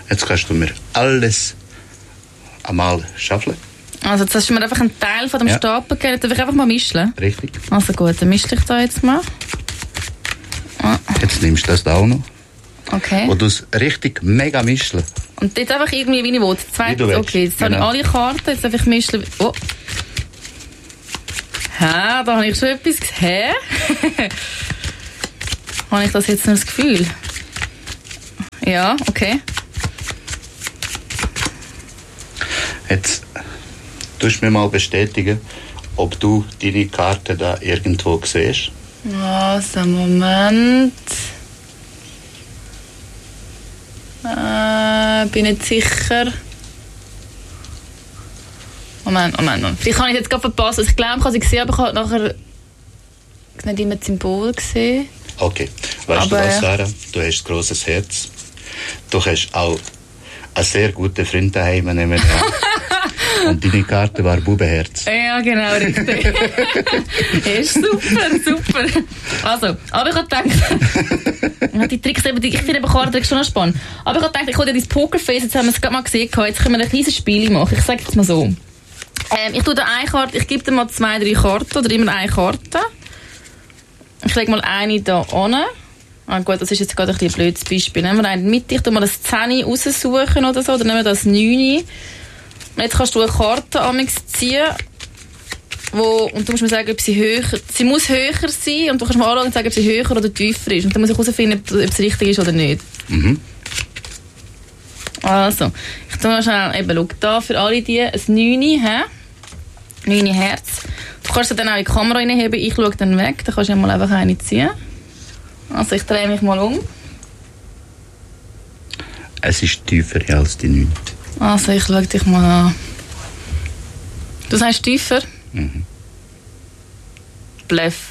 Jetzt kannst du mir alles einmal schaffeln. Also jetzt hast du mir einfach einen Teil von dem Stapel gegeben. Darf ich einfach mal mischen? Richtig. Also gut, dann mische ich da jetzt mal. Jetzt nimmst du das da auch noch. Okay. Und du es richtig mega mischen. Und jetzt einfach irgendwie, wie ich will. Okay, jetzt habe ich alle Karten. Jetzt darf ich mischen. Oh. Da habe ich schon etwas gesehen. Habe ich das jetzt nur das Gefühl? Ja, okay. Jetzt tust du mir mal bestätigen, ob du deine Karte da irgendwo siehst. Also, Moment. Bin nicht sicher. Moment. Vielleicht habe ich jetzt gerade verpasst. Also ich glaube, ich habe sie gesehen, aber ich habe nachher nicht immer das Symbol gesehen. Okay. Weißt du was, Sarah? Du hast ein grosses Herz. Du hast auch einen sehr guten Freund daheim, nehmen wir an. Und deine Karte war Bubenherz. Ja, genau, richtig. Ist super. Also, aber ich habe gedacht, die Tricks, ich finde Karten schon noch spannend. Aber ich habe gedacht, ich hole ja dein Pokerface, jetzt haben wir es gerade mal gesehen, jetzt können wir ein kleines Spiel machen. Ich sage jetzt mal so. Ich tue da eine Karte, ich gebe dir mal 2, 3 Karten, oder immer eine Karte. Ich lege mal eine da an. Gut, das ist jetzt gerade ein bisschen ein blödes Beispiel. Nehmen wir eine mit, ich tue mal das 10 raussuchen oder so, oder nehmen wir das 9. Und jetzt kannst du eine Karte ziehen, und du musst mir sagen, ob sie muss höher sein, und du kannst mir anschauen und sagen, ob sie höher oder tiefer ist. Und dann muss ich herausfinden, ob es richtig ist oder nicht. Mhm. Also, ich tue mal schnell, schau da für alle die, ein 9, 9 Herz. Du kannst sie dann auch in die Kamera reinheben, ich schaue dann weg, dann kannst du mal einfach eine ziehen. Also, ich drehe mich mal um. Es ist tiefer als die 9. Also, ich schaue dich mal an. Du sagst tiefer? Mhm. Bluff.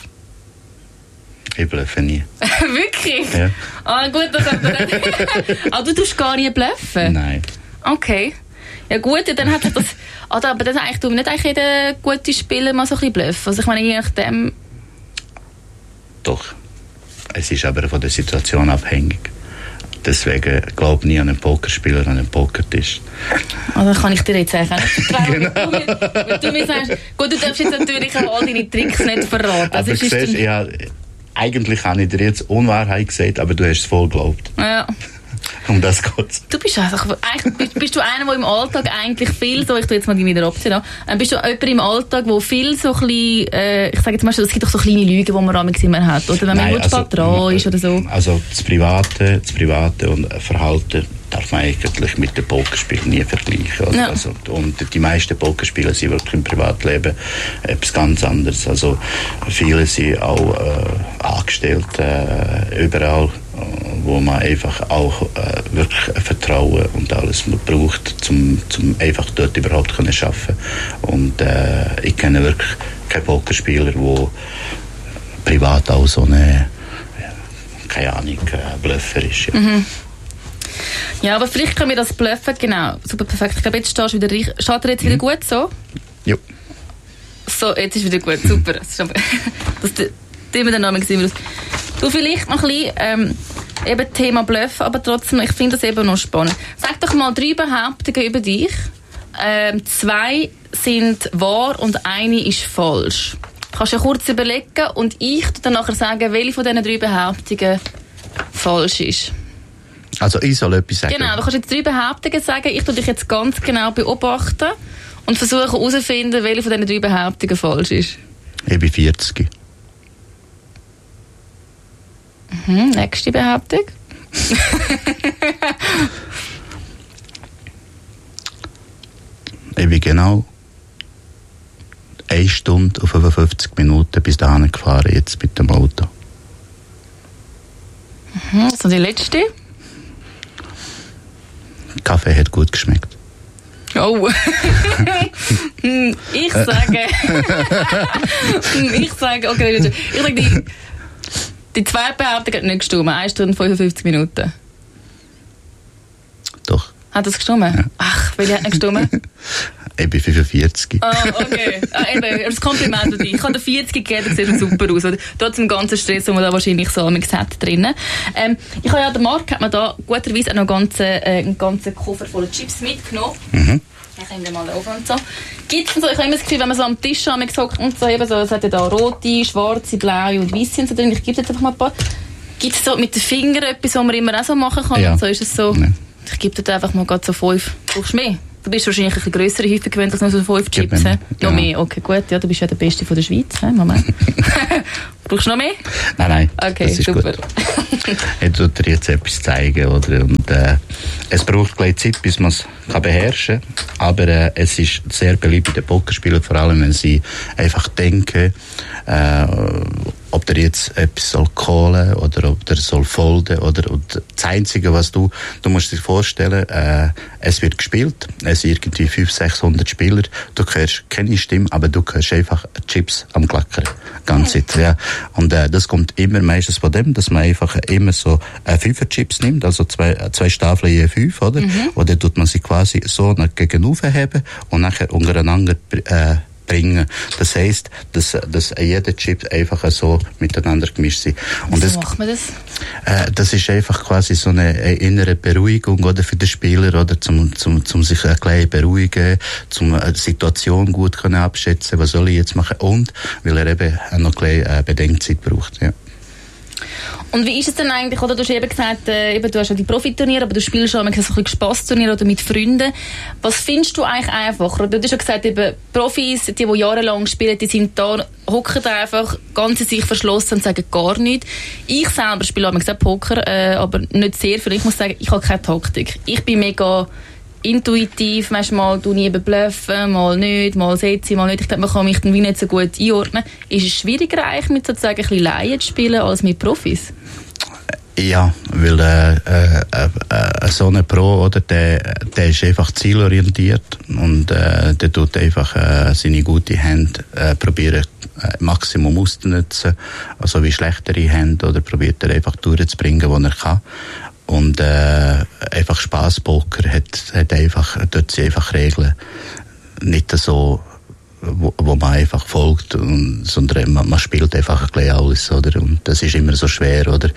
Ich bluffe nie. Wirklich? Ja. Gut, das hat man nicht. Du tust gar nie bluffen? Nein. Okay. Ja gut, dann hat sich das... aber das eigentlich, tut nicht eigentlich jeder gute Spieler mal so ein bisschen bluffen. Also ich meine, je nachdem... Doch. Es ist aber von der Situation abhängig. Deswegen glaube ich nie an einen Pokerspieler, an einen Pokertisch. Also kann ich dir jetzt eigentlich nicht vertrauen. Genau. Weil du mir sagst, gut, du darfst jetzt natürlich auch all deine Tricks nicht verraten. Aber du siehst, eigentlich habe ich dir jetzt Unwahrheit gesagt, aber du hast es voll geglaubt. Ja. Um das geht's. Du bist eigentlich bist du einer, der im Alltag eigentlich viel so, ich tue jetzt mal die wieder Option an, bist du jemand im Alltag, der viel so ein bisschen, ich sage jetzt mal, es gibt doch so kleine Lügen, die man manchmal immer hat, oder wenn man spät dran ist oder so. Also das Private und Verhalten darf man eigentlich mit den Pokerspielen nie vergleichen. Ja. Also, und die meisten Pokerspieler sind wirklich im Privatleben etwas ganz anderes. Also viele sind auch angestellt überall, wo man einfach auch wirklich Vertrauen und alles braucht, um einfach dort überhaupt zu arbeiten. Und ich kenne wirklich keinen Pokerspieler, der privat auch so eine, keine Ahnung, Bluffer ist. Ja. Mhm. Ja, aber vielleicht können wir das bluffen, genau. Super, perfekt. Ich glaube, jetzt stehst du wieder richtig. Steht dir jetzt wieder gut so? Ja. So, jetzt ist wieder gut, super. Das tun wir dann noch mal sehen. Du, vielleicht noch ein bisschen, eben Thema Bluffen, aber trotzdem, ich finde das eben noch spannend. Sag doch mal 3 Behauptungen über dich. 2 sind wahr und eine ist falsch. Kannst du ja kurz überlegen und ich dann nachher sagen, welche von diesen 3 Behauptungen falsch ist. Also ich soll etwas sagen? Genau, du kannst jetzt 3 Behauptungen sagen. Ich tue dich jetzt ganz genau beobachten und versuche herauszufinden, welche von diesen 3 Behauptungen falsch ist. Ich bin 40. Nächste Behauptung. Ich bin genau 1 Stunde und 55 Minuten bis dahin gefahren, jetzt mit dem Auto. So die letzte. Der Kaffee hat gut geschmeckt. Oh. Ich sage, okay, ich sage, die zweite Behauptung hat nicht gestimmt. 1 Stunde und 55 Minuten. Doch. Hat das gestimmt? Ja. Ach, welche hat nicht gestimmt? Ich bin 45. Ah, okay. Eben, das Kompliment an dich. Ich habe den 40 gegeben, das sieht super aus. Trotz dem ganzen Stress, den man da wahrscheinlich so hat drinnen. Ich habe ja, der Marc hat mir da guterweise auch noch einen ganzen Koffer voller Chips mitgenommen. Mhm. Ich nehme den mal auf und so. Gibt's denn so, ich habe immer das Gefühl, wenn man so am Tisch hockt und so, eben so, es hat ja da rote, schwarze, blaue und weisse und so drin. Ich gebe jetzt einfach mal ein paar. Gibt es so mit den Fingern etwas, was man immer auch so machen kann? Ja. Und so ist es so. Nee. Ich gebe dir einfach mal gerade so 5. Brauchst du mehr? Du bist wahrscheinlich ein bisschen grössere Häufe gewöhnt als nur so 5 Chips. Genau. Noch mehr, okay, gut. Ja, du bist ja der Beste von der Schweiz. Moment. Brauchst du noch mehr? Nein, okay, das ist super. Gut. Ich tue dir jetzt etwas zeigen. Oder? Und, es braucht gleich Zeit, bis man es beherrschen kann. Aber es ist sehr beliebt bei den Pokerspielern, vor allem wenn sie einfach denken, ob der jetzt etwas soll callen oder ob der soll folden oder und das Einzige, was du musst dir vorstellen, es wird gespielt, es sind irgendwie 500-600 Spieler, du hörst keine Stimme, aber du hörst einfach Chips am Klackern, ganz Zeit, ja. Und das kommt immer meistens von dem, dass man einfach immer so 5er Chips nimmt, also zwei Stafeln je 5, oder? Und dann tut man sie quasi so gegenüber heben und nachher untereinander bringen. Das heisst, dass jeder Chip einfach so miteinander gemischt sind. Und wie macht man das? Das ist einfach quasi so eine innere Beruhigung, oder, für den Spieler, oder, zum sich ein bisschen beruhigen, zum eine Situation gut können abschätzen, was soll ich jetzt machen, und weil er eben noch ein bisschen Bedenkzeit braucht, ja. Und wie ist es denn eigentlich, oder du hast eben gesagt, du hast ja die Profiturniere, aber du spielst auch so ein bisschen Spaßturniere oder mit Freunden. Was findest du eigentlich einfacher? Du hast ja gesagt, eben Profis, die jahrelang spielen, die sind da, hocken da einfach ganz in sich verschlossen und sagen gar nichts. Ich selber spiele auch Poker, aber nicht sehr viel. Ich muss sagen, ich habe keine Taktik. Ich bin mega intuitiv, manchmal tue ich eben bluffen, mal nicht, mal setze, mal nicht. Ich denke, man kann mich dann wie nicht so gut einordnen. Ist es schwieriger eigentlich mit sozusagen ein bisschen Laien zu spielen als mit Profis? Ja, weil so ein Pro, oder, der ist einfach zielorientiert und der tut einfach seine gute Hände probieren Maximum auszunutzen, also wie schlechtere Hände, oder probiert er einfach durchzubringen, wo er kann. Und einfach Spaßpoker hat einfach, dort sind einfach Regeln nicht so, wo man einfach folgt, sondern man spielt einfach ein bisschen alles, oder? Und das ist immer so schwer, oder?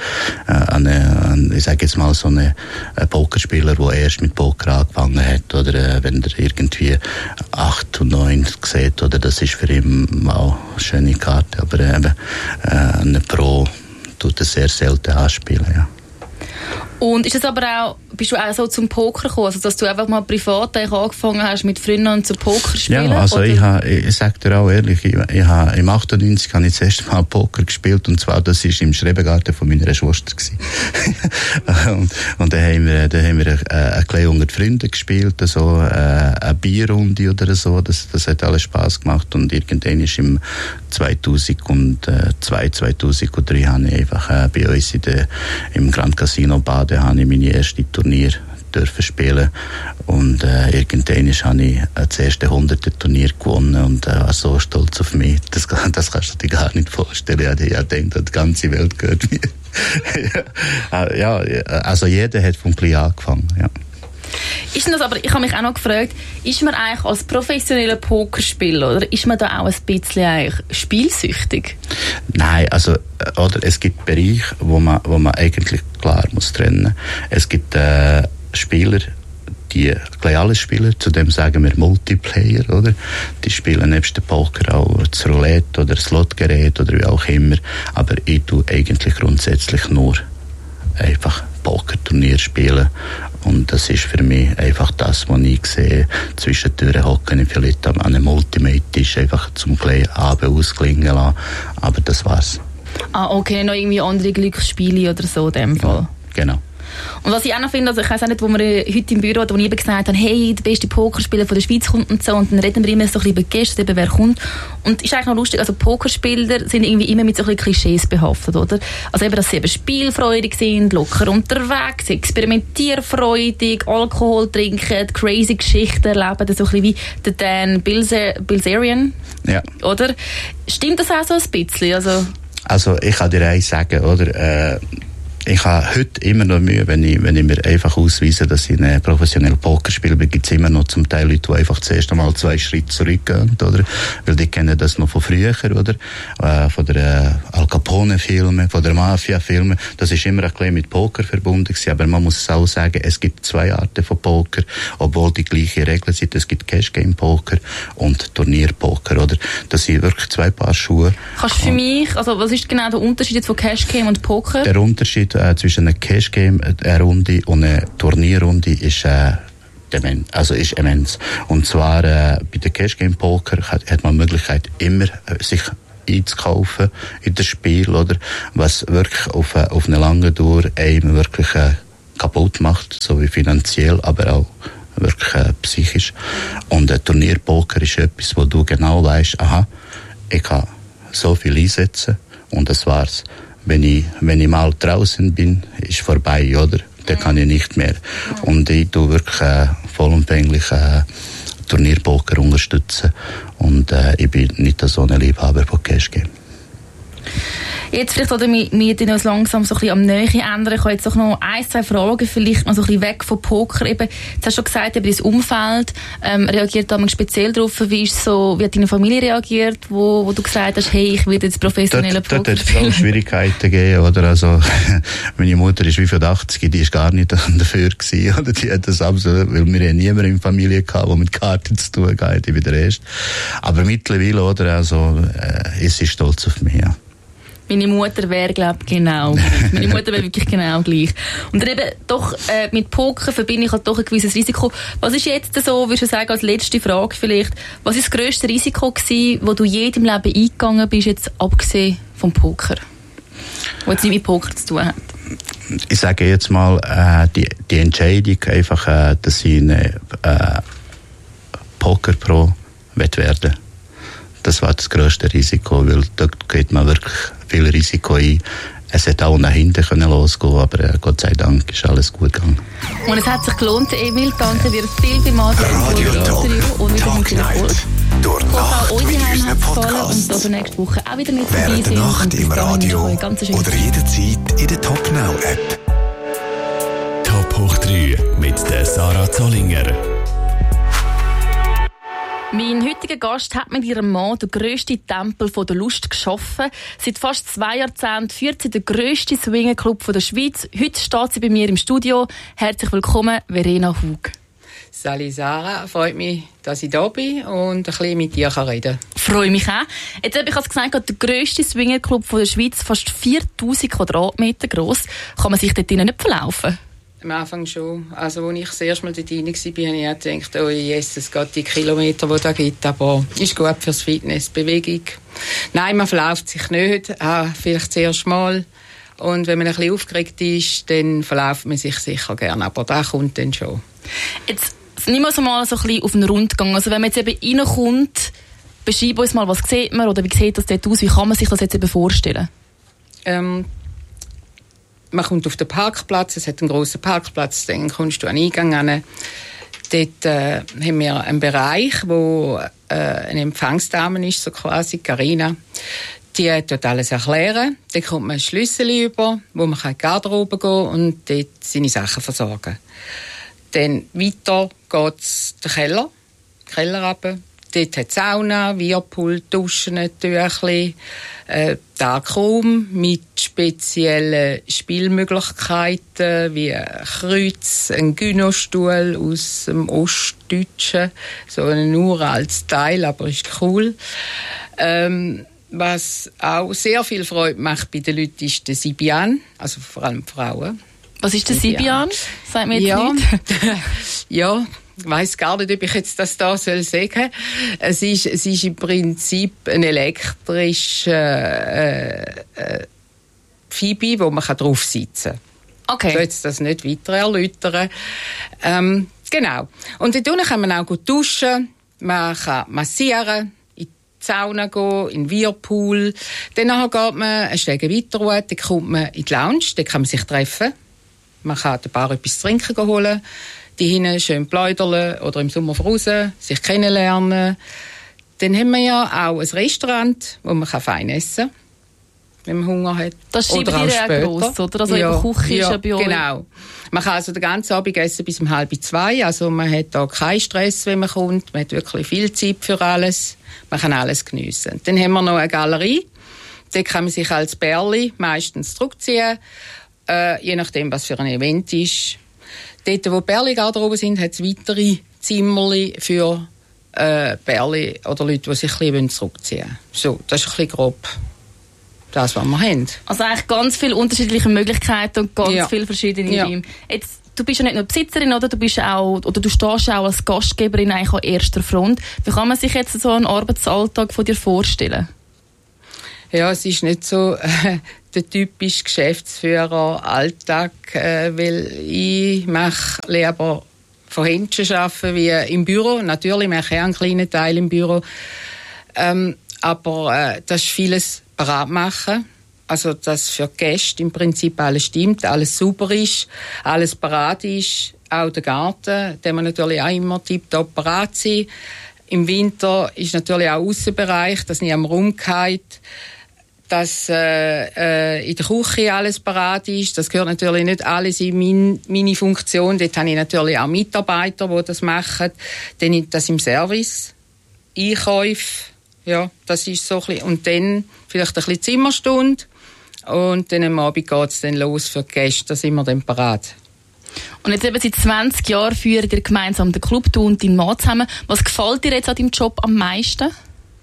Ich sage jetzt mal, so ein Pokerspieler, der erst mit Poker angefangen hat, oder wenn er irgendwie 8 und 9 sieht, oder? Das ist für ihn auch eine schöne Karte, aber eben ein Pro tut es sehr selten anspielen, ja. Und ist es aber auch, bist du auch so zum Poker gekommen, also dass du einfach mal privat angefangen hast mit Freunden und zu Poker spielen? Ja, also ich sage dir auch ehrlich, ich habe im 98 habe ich das erste Mal Poker gespielt, und zwar das ist im Schrebergarten von meiner Schwester gewesen. und dann haben wir ein bisschen unter die Freunde gespielt, so eine Bierrunde oder so, das hat alles Spass gemacht, und irgendwann ist im 2002, 2003 habe ich einfach bei uns im Grand Casino Baden habe ich meine erste Turnier dürfen spielen, und irgendwann habe ich das erste 100er-Turnier gewonnen und war so stolz auf mich. Das kannst du dir gar nicht vorstellen. Ich denke, die ganze Welt gehört mir. Ja, also jeder hat vom Klein angefangen, ja. Ist das aber, ich habe mich auch noch gefragt, ist man eigentlich als professioneller Pokerspieler, oder ist man da auch ein bisschen eigentlich spielsüchtig? Nein, also, oder, es gibt Bereiche, wo man eigentlich klar muss trennen. Es gibt Spieler, die gleich alles spielen, zu dem sagen wir Multiplayer, oder? Die spielen nebst dem Poker auch das Roulette oder das Slotgerät oder wie auch immer, aber ich tue eigentlich grundsätzlich nur einfach Pokerturnier spielen, und das ist für mich einfach das, was ich sehe. Zwischendurch hocken ich vielleicht an einem Multimate-Tisch einfach zum kleinen Abend ausklingen lassen, aber das war's. Ah, okay, noch irgendwie andere Glücksspiele oder so in dem Fall. Ja, genau. Und was ich auch noch finde, also ich weiss auch nicht, wo wir heute im Büro, wo ich eben gesagt habe, hey, der beste Pokerspieler von der Schweiz kommt und so, und dann reden wir immer so ein bisschen über Gäste, eben wer kommt. Und ist eigentlich noch lustig, also Pokerspieler sind irgendwie immer mit so ein bisschen Klischees behaftet, oder? Also eben, dass sie eben spielfreudig sind, locker unterwegs, experimentierfreudig, Alkohol trinken, crazy Geschichten erleben, so ein bisschen wie der Dan Bilzerian, ja. Oder? Stimmt das auch so ein bisschen? Also ich kann dir eins sagen, oder? Ich habe heute immer noch Mühe, wenn ich mir einfach ausweise, dass ich ein professioneller Poker spiele, gibt es immer noch zum Teil Leute, die einfach zuerst einmal 2 Schritte zurückgehen, oder? Weil die kennen das noch von früher, oder? Von der Al Capone-Filme, von der Mafia-Filme. Das ist immer ein bisschen mit Poker verbunden gewesen, aber man muss auch sagen, es gibt 2 Arten von Poker, obwohl die gleiche Regeln sind. Es gibt Cash-Game-Poker und Turnierpoker, oder? Das sind wirklich 2 Paar Schuhe. Kannst du für mich, also was ist genau der Unterschied jetzt von Cash-Game und Poker? Der Unterschied zwischen einer Cash-Game-Runde und einer Turnierrunde ist ist immens. Und zwar bei der Cash-Game-Poker hat man die Möglichkeit, immer sich einzukaufen in das Spiel, oder? Was wirklich auf eine lange Dauer einem wirklich kaputt macht, so wie finanziell, aber auch wirklich psychisch. Und der Turnierpoker ist etwas, wo du genau weißt, aha, ich kann so viel einsetzen und das war's. Wenn ich mal draußen bin, ist vorbei, oder? Dann kann ich nicht mehr. Und ich tue wirklich vollumfänglich Turnierpoker unterstützen. Und ich bin nicht so ein Liebhaber von Cash Game. Jetzt vielleicht oder wir uns langsam so ein bisschen am Nähe ändern. Ich habe jetzt auch noch 1-2 Fragen, vielleicht noch so ein bisschen weg vom Poker. Eben, jetzt hast du schon gesagt, dein Umfeld reagiert da speziell darauf. Wie hat deine Familie reagiert, wo du gesagt hast, hey, ich will jetzt professionellen Poker spielen? Dort hat es auch Schwierigkeiten gegeben, oder? Also, meine Mutter ist wie für 80, die ist gar nicht dafür gewesen, oder? Die hat das absolut, weil wir ja niemand in der Familie gehabt, der mit Karten zu tun hat, ich bin der Erste. Aber mittlerweile, oder? Also, ist sie stolz auf mich, ja. Meine Mutter wäre, glaube ich, genau gleich. Meine Mutter wäre wirklich genau gleich. Und dann eben doch mit Poker verbinde ich halt doch ein gewisses Risiko. Was ist jetzt so, würdest du sagen, als letzte Frage vielleicht, was ist das grösste Risiko gewesen, das du je im Leben eingegangen bist, jetzt abgesehen vom Poker? Was jetzt nicht mit Poker zu tun hat? Ich sage jetzt mal, die Entscheidung einfach, dass ich eine Poker-Pro werden. Das war das grösste Risiko, weil dort geht man wirklich viel Risiko ein. Es hätte auch nach hinten losgehen, aber Gott sei Dank ist alles gut gegangen. Und es hat sich gelohnt, Emil. Danke dir vielmals für das Interview und wieder mit viel Erfolg. Durch Nacht mit unseren Podcasts. Und nächste Woche auch wieder mit dabei während der Nacht im Radio oder jederzeit in der Top Now App. Top hoch 3 mit der Sarah Zollinger. Mein heutiger Gast hat mit ihrem Mann den grössten Tempel der Lust geschaffen. Seit fast 2 Jahrzehnten führt sie den grössten Swingerclub der Schweiz. Heute steht sie bei mir im Studio. Herzlich willkommen, Verena Hug. Salut Sarah, freut mich, dass ich da bin und ein bisschen mit dir reden kann. Freue mich auch. Jetzt habe ich gesagt, der grösste Swingerclub der Schweiz, fast 4000 Quadratmeter gross. Kann man sich dort nicht verlaufen? Am Anfang schon. Also, als ich das erste Mal dort rein war, habe ich auch gedacht, oh yes, es geht die Kilometer, die es da gibt. Aber ist gut fürs Fitness, Bewegung. Nein, man verläuft sich nicht. Vielleicht das erste Mal. Und wenn man ein bisschen aufgeregt ist, dann verläuft man sich sicher gerne. Aber das kommt dann schon. Jetzt nimm uns mal so ein bisschen auf den Rundgang. Also, wenn man jetzt eben reinkommt, beschreib uns mal, was sieht man oder wie sieht das dort aus? Wie kann man sich das jetzt eben vorstellen? Man kommt auf den Parkplatz, es hat einen grossen Parkplatz, dann kommst du an den Eingang hin. Dort haben wir einen Bereich, wo eine Empfangsdame ist, so quasi, Carina. Die tut alles erklären. Dann kommt man ein Schlüssel über, wo man in die Garderobe gehen kann und dort seine Sachen versorgen. Dann weiter geht es den Keller runter. Dort hat es Sauna, Whirlpool, Duschen, Tüchli, Darkraum mit speziellen Spielmöglichkeiten wie ein Kreuz, ein Gynostuhl aus dem Ostdeutschen, so ein uraltes Teil, aber ist cool. Was auch sehr viel Freude macht bei den Leuten ist der Sibian, also vor allem Frauen. Was ist der Sibian? Sagt mir jetzt nicht. Ja. Ich weiss gar nicht, ob ich jetzt das da sagen soll. Es ist im Prinzip ein elektrischer Phoebe, wo man drauf sitzen kann. Okay. Ich will jetzt das nicht weiter erläutern. Genau. Und dort kann man auch gut duschen, man kann massieren, in die Sauna gehen, in den Whirlpool. Dann geht man einen Steg weiter, dann kommt man in die Lounge, da kann man sich treffen. Man kann der Bar etwas zu trinken holen. Die hinten schön pläudern oder im Sommer draussen, sich kennenlernen. Dann haben wir ja auch ein Restaurant, wo man fein essen kann. wenn man Hunger hat. Das schreibt ihr ja gross, oder? Also ja, Küche ist ja bei euch. Genau. Man kann also den ganzen Abend essen bis um 1:30. Also man hat da keinen Stress, wenn man kommt. Man hat wirklich viel Zeit für alles. Man kann alles geniessen. Dann haben wir noch eine Galerie. Dort kann man sich als Bärli meistens zurückziehen, je nachdem, was für ein Event ist. Dort, wo die Bärli-Garderobe sind, hat es weitere Zimmerli für Bärli oder Leute, die sich ein bisschen zurückziehen wollen. So, das ist ein bisschen grob das, was wir haben. Also eigentlich ganz viele unterschiedliche Möglichkeiten und ganz viele verschiedene Räume. Jetzt, du bist ja nicht nur Besitzerin, oder? Du stehst auch als Gastgeberin eigentlich an erster Front. Wie kann man sich jetzt so einen Arbeitsalltag von dir vorstellen? Ja, es ist nicht so der typische Geschäftsführer-Alltag, weil ich mache lieber von Händchen arbeiten wie im Büro. Natürlich mache ich auch einen kleinen Teil im Büro. Aber das ist vieles parat machen. Also, dass für die Gäste im Prinzip alles stimmt, alles super ist, alles parat ist. Auch der Garten, der muss natürlich auch immer tiptop parat sein. Im Winter ist natürlich auch Aussenbereich, dass nicht am rumgeht, dass in der Küche alles parat ist. Das gehört natürlich nicht alles in meine Funktion. Dort habe ich natürlich auch Mitarbeiter, die das machen. Dann das im Service, Einkäufe. Ja, das ist so ein bisschen. Und dann vielleicht ein bisschen Zimmerstunde. Und dann am Abend geht es dann los für die Gäste. Da sind wir dann parat. Und jetzt eben seit 20 Jahren führt ihr gemeinsam den Club, du und dein Mann zusammen. Was gefällt dir jetzt an deinem Job am meisten?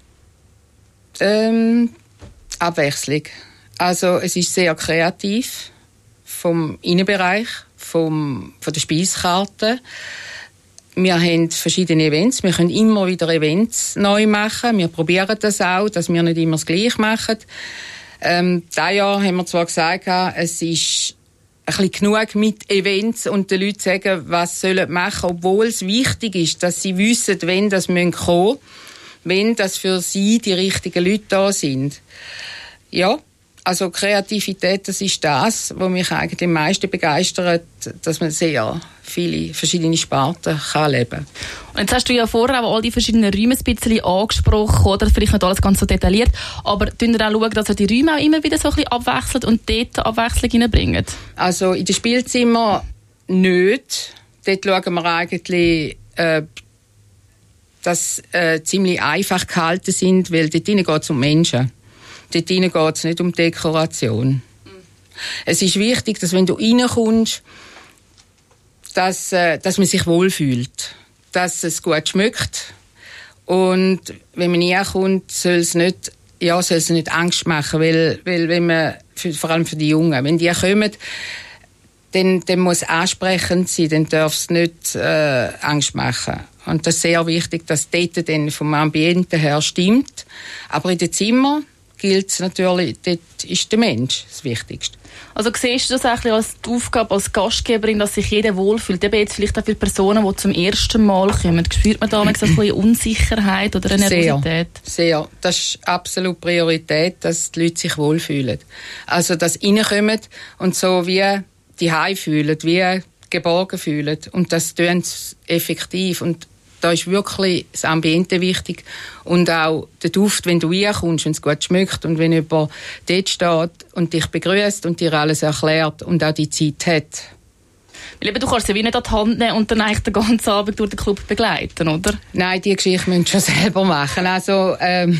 Abwechslung. Also es ist sehr kreativ. Vom Innenbereich, von der Speiskarte. Wir haben verschiedene Events. Wir können immer wieder Events neu machen. Wir probieren das auch, dass wir nicht immer das Gleiche machen. Dieses Jahr haben wir zwar gesagt, es ist ein bisschen genug mit Events und den Leuten sagen, was sie machen sollen, obwohl es wichtig ist, dass sie wissen, wenn das kommen müssen, wenn das für sie die richtigen Leute da sind. Ja, also Kreativität, das ist das, was mich eigentlich am meisten begeistert, dass man sehr viele verschiedene Sparten kann leben. Und jetzt hast du ja vorher auch all die verschiedenen Räume ein bisschen angesprochen, oder vielleicht nicht alles ganz so detailliert, aber schauen wir auch schauen, dass ihr die Räume auch immer wieder so ein bisschen abwechselt und dort Abwechslung reinbringt? Also in den Spielzimmern nicht. Dort schauen wir eigentlich, dass ziemlich einfach gehalten sind, weil dort geht es um Menschen. Dort geht es nicht um Dekoration. Es ist wichtig, dass wenn du reinkommst, dass man sich wohlfühlt, dass es gut schmeckt. Und wenn man reinkommt, soll es nicht Angst machen, weil wenn man, vor allem für die Jungen, wenn die kommen, dann muss es ansprechend sein, dann darf es nicht Angst machen. Und das ist sehr wichtig, dass dort dann vom Ambiente her stimmt. Aber in den Zimmern gilt es natürlich, dort ist der Mensch das Wichtigste. Also siehst du das eigentlich als die Aufgabe als Gastgeberin, dass sich jeder wohlfühlt? Eben jetzt vielleicht auch für Personen, die zum ersten Mal kommen. Spürt man da ein bisschen Unsicherheit oder eine Nervosität? Sehr. Das ist absolut Priorität, dass die Leute sich wohlfühlen. Also, dass sie reinkommen und so wie die Heim fühlen, wie geborgen fühlen. Und das tun sie effektiv. Und da ist wirklich das Ambiente wichtig. Und auch der Duft, wenn du reinkommst und es gut schmeckt und wenn jemand dort steht und dich begrüßt und dir alles erklärt und auch die Zeit hat. Weil eben, du kannst sie wie nicht an die Hand nehmen und dann eigentlich den ganzen Abend durch den Club begleiten, oder? Nein, die Geschichte müssen schon selber machen. Also,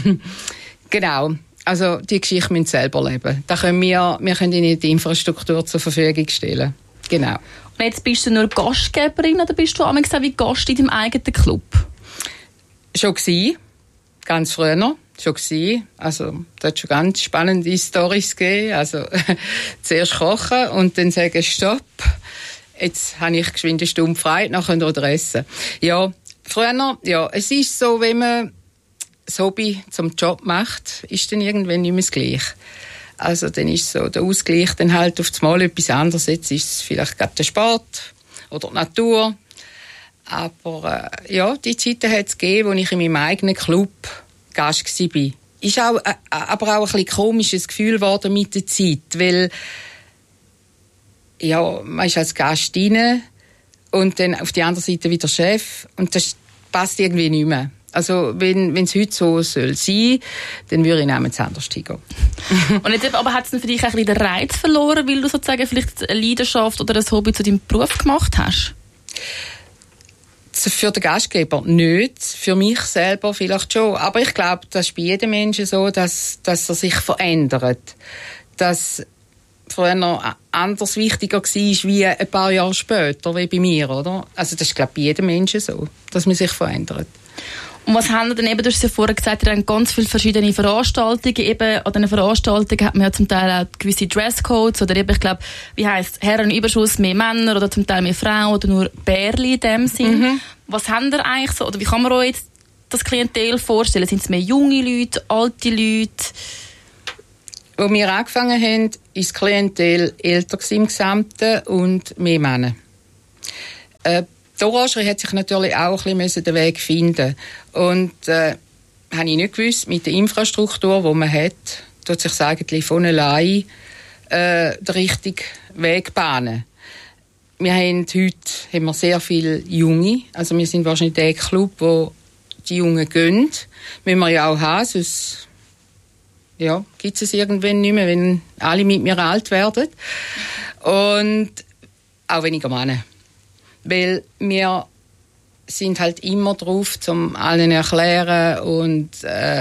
genau. Also, die Geschichte müssen selber leben. Da können wir können ihnen die Infrastruktur zur Verfügung stellen. Genau. Und jetzt bist du nur Gastgeberin oder bist du auch wie Gast in deinem eigenen Club? Schon gewesen. Ganz früher. Schon gewesen. Also, da hat schon ganz spannende Storys gegeben. Also, zuerst kochen und dann sagen, stopp. Jetzt habe ich geschwind eine Stunde frei, dann könnt ihr wieder essen. Ja, früher, ja, es ist so, wenn man das Hobby zum Job macht, ist dann irgendwann nicht mehr das Gleiche. Also dann ist so der Ausgleich dann halt auf das Mal etwas anderes. Jetzt ist es vielleicht gerade der Sport oder die Natur. Aber ja, die Zeiten hat es gegeben, wo ich in meinem eigenen Club Gast war. Ist auch, aber auch ein bisschen komisches Gefühl geworden mit der Zeit, weil ja, man ist als Gast rein und dann auf die andere Seite wieder Chef und das passt irgendwie nicht mehr. Also wenn es heute so soll sein, dann würde ich nämlich anders hingehen. Und jetzt, aber hat es denn für dich ein bisschen den Reiz verloren, weil du sozusagen vielleicht eine Leidenschaft oder ein Hobby zu deinem Beruf gemacht hast? Für den Gastgeber nicht, für mich selber vielleicht schon. Aber ich glaube, das ist bei jedem Menschen so, dass er sich verändert. Dass früher anders wichtiger war wie ein paar Jahre später, wie bei mir, oder? Also das ist, glaube ich, bei jedem Menschen so, dass man sich verändert. Und was haben denn eben, du hast es ja vorher gesagt, ihr habt ganz viele verschiedene Veranstaltungen. Eben an diesen Veranstaltungen hat man ja zum Teil auch gewisse Dresscodes oder eben, ich glaube, wie heisst Herrenüberschuss, mehr Männer oder zum Teil mehr Frauen oder nur Bärli in dem Sinn. Mhm. Was haben ihr eigentlich so, oder wie kann man euch jetzt das Klientel vorstellen? Sind es mehr junge Leute, alte Leute? Als wir angefangen haben, war das Klientel älter im Gesamten und mehr Männer. Die Orangerie hat sich natürlich auch ein bisschen den Weg finden. Und habe ich nicht gewusst, mit der Infrastruktur, die man hat, tut sich eigentlich von allein den richtigen Weg bahnen. Wir haben heute sehr viele Junge. Also wir sind wahrscheinlich der Club, wo die Jungen gehen. Müssen wir ja auch haben, sonst gibt es irgendwann nicht mehr, wenn alle mit mir alt werden. Und auch weniger Männer. Weil wir sind halt immer drauf, um allen zu erklären und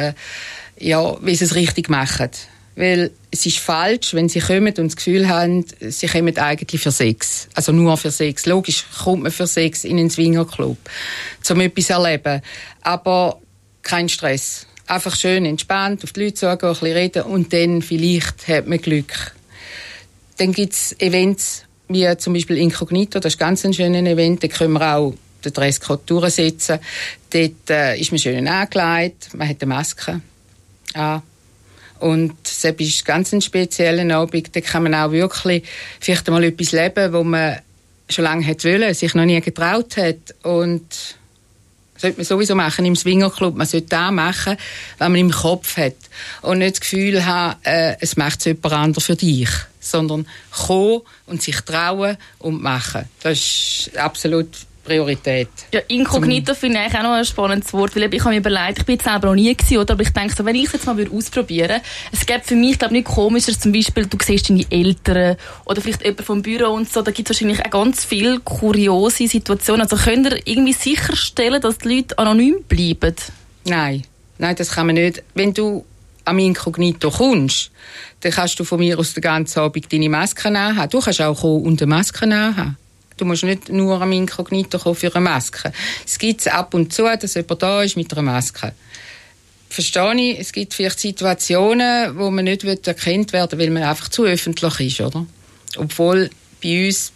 wie sie es richtig machen. Weil es ist falsch, wenn sie kommen und das Gefühl haben, sie kommen eigentlich für Sex. Also nur für Sex. Logisch kommt man für Sex in einen Swingerclub, um etwas zu erleben. Aber kein Stress. Einfach schön entspannt, auf die Leute zugehen, ein bisschen reden und dann vielleicht hat man Glück. Dann gibt es Events, wie zum Beispiel Inkognito, das ist ganz ein schönes Event, da können wir auch den Dresscode durchsetzen. Dort ist man schön angelegt, man hat eine Maske an. Und es ist ganz ein spezieller Abend, da kann man auch wirklich vielleicht einmal etwas leben, wo man schon lange wollte, sich noch nie getraut hat. Und das sollte man sowieso machen im Swingerclub. Man sollte das machen, was man im Kopf hat. Und nicht das Gefühl haben, es macht es jemand anderes für dich. Sondern kommen und sich trauen und machen. Das ist absolut Priorität. Ja, Inkognito finde ich auch noch ein spannendes Wort, weil ich habe mir überlegt, ich bin jetzt selber noch nie gewesen, oder? Aber ich denke so, wenn ich es jetzt mal ausprobieren würde, es gibt für mich, glaube ich, nicht komischer, zum Beispiel, du siehst deine Eltern oder vielleicht jemand vom Büro und so, da gibt es wahrscheinlich auch ganz viele kuriose Situationen. Also könnt ihr irgendwie sicherstellen, dass die Leute anonym bleiben? Nein, das kann man nicht. Wenn du am Inkognito kommst, dann kannst du von mir aus den ganzen Abend deine Maske anhaben. Du kannst auch kommen und eine Maske anhaben. Du musst nicht nur am Inkognito kommen für eine Maske. Es gibt ab und zu, dass jemand da ist mit einer Maske. Verstehe ich, es gibt vielleicht Situationen, wo man nicht erkannt werden will, weil man einfach zu öffentlich ist, oder? Obwohl bei uns,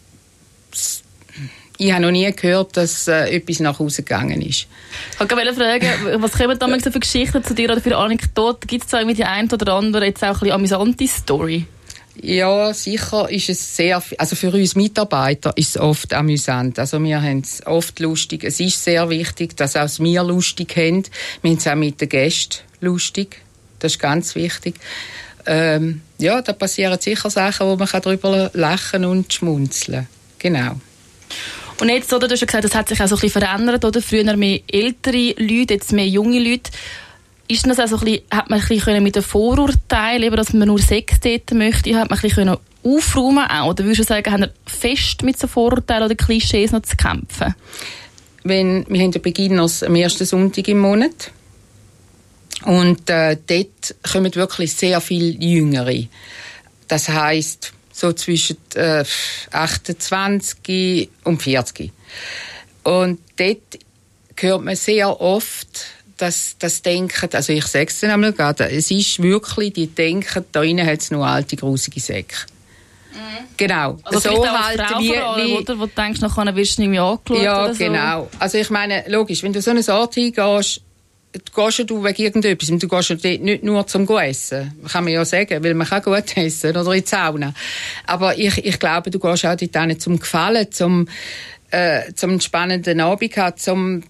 ich habe noch nie gehört, dass etwas nach Hause gegangen ist. Ich wollte fragen, was kommen damals für Geschichten zu dir oder für Anekdoten? Gibt es da irgendwie die eine oder andere jetzt auch ein bisschen amüsante Story? Ja, sicher ist es sehr, also für uns Mitarbeiter ist es oft amüsant. Also wir haben es oft lustig. Es ist sehr wichtig, dass auch wir lustig haben. Wir haben es auch mit den Gästen lustig. Das ist ganz wichtig. Da passieren sicher Sachen, wo man darüber lachen und schmunzeln. Genau. Und jetzt, oder, du hast ja gesagt, das hat sich auch so ein bisschen verändert, oder? Früher mehr ältere Leute, jetzt mehr junge Leute. Ist das also hat man ein bisschen mit den Vorurteilen, dass man nur Sex dort möchte, hat man ein bisschen aufräumen auch? Oder würdest du sagen, haben wir fest mit so Vorurteilen oder Klischees noch zu kämpfen? Wir haben den Beginners am ersten Sonntag im Monat. Und dort kommen wirklich sehr viele Jüngere. Das heisst, so zwischen 28 und 40. Und dort hört man sehr oft, das Denken, also ich sage es dann einmal gerade, es ist wirklich, die denken, da innen hat es noch alte, grusige Säcke. Mhm. Genau. Also so halt wie oder wo du denkst, nachher wirst du nicht mehr angeschaut ja, oder so. Genau. Also ich meine, logisch, wenn du so einen Ort hingehst, gehst du wegen irgendetwas. Du gehst dort nicht nur zum Essen. Kann man ja sagen, weil man kann gut essen oder in die Sauna. Aber ich glaube, du gehst auch dort nicht zum Gefallen, zum einen spannenden Abend haben,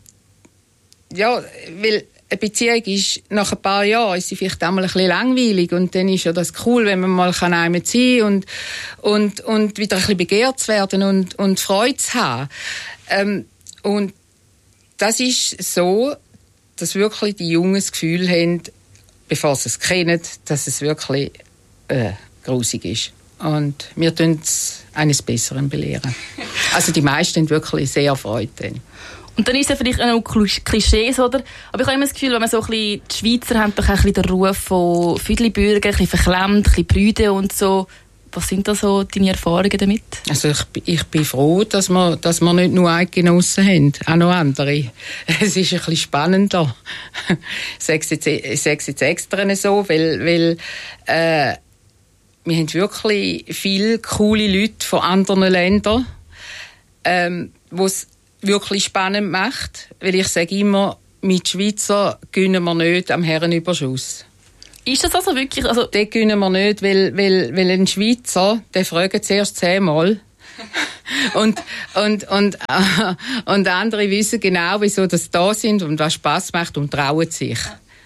weil eine Beziehung ist, nach ein paar Jahren ist sie vielleicht einmal ein bisschen langweilig und dann ist ja das cool, wenn man mal einmal sein und wieder ein bisschen begehrt zu werden und Freude zu haben. Und das ist so, dass wirklich die Jungen das Gefühl haben, bevor sie es kennen, dass es wirklich grusig ist. Und wir tun es eines Besseren belehren. Also die meisten haben wirklich sehr Freude dann. Und dann ist es ja vielleicht auch noch Klischees, oder? Aber ich habe immer das Gefühl, wenn man so ein bisschen, die Schweizer haben doch auch ein bisschen den Ruf von Füdli-Bürger, ein bisschen verklemmt, ein bisschen prüde und so. Was sind da so deine Erfahrungen damit? Also ich bin froh, dass wir nicht nur Eidgenossen haben, auch noch andere. Es ist ein bisschen spannender. Ich sage es jetzt extra so, weil wir haben wirklich viele coole Leute von anderen Ländern, wo es wirklich spannend macht, weil ich sage immer, mit Schweizer gönnen wir nicht am Herrenüberschuss. Ist das also wirklich? Also den gönnen wir nicht, weil ein Schweizer, der fragt zuerst 10-mal. und andere wissen genau, wieso das da sind und was Spass macht und trauen sich.